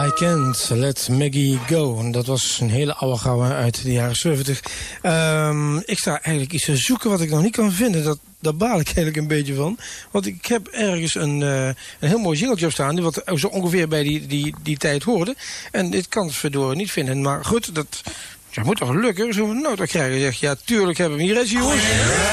I Can't Let Maggie Go. En dat was een hele oude gouden uit de jaren 70. Ik sta eigenlijk iets te zoeken wat ik nog niet kan vinden. Daar baal ik eigenlijk een beetje van. Want ik heb ergens een heel mooi jingeltje op staan, wat zo ongeveer bij die tijd hoorde. En dit kan het verdorie niet vinden. Maar goed, dat moet toch lukken? Zo'n nota krijgen. Zeg, ja, tuurlijk hebben we hem hier. Is hij, jongens?